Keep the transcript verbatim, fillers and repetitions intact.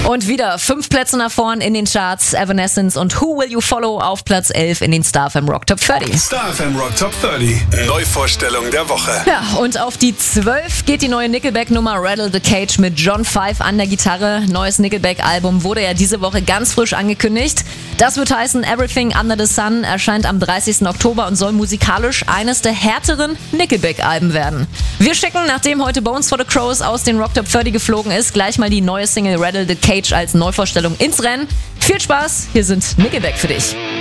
Und wieder fünf Plätze nach vorn in den Charts. Evanescence und Who Will You Follow auf Platz elf in den Star F M Rock Top dreißig. Star F M Rock Top dreißig. Neuvorstellung der Woche. Ja, und auf die zwölf geht die neue Nickelback-Nummer Rattle the Cage mit John Five an der Gitarre. Neues Nickelback-Album wurde ja diese Woche ganz frisch angekündigt. Das wird heißen, Everything Under the Sun erscheint am dreißigsten Oktober und soll musikalisch eines der härteren Nickelback-Alben werden. Wir schicken, nachdem heute Bones for the Crows aus den Rock Top dreißig geflogen ist, gleich mal die neue Single Rattle the Cage als Neuvorstellung ins Rennen. Viel Spaß, hier sind Nickelback für dich.